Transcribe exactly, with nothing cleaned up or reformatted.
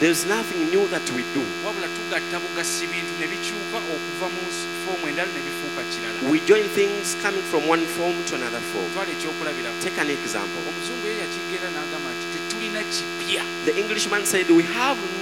There's nothing new that we do. wabula tugatta bugasi bintu ne bikyuka okuva mu form endala ne bifuuka kirala. We join things coming from one form to another form. twala ekyokulabira. Take an example. omuzungu ye yakigera n'agamba nti tetulina kipya. The Englishman said we have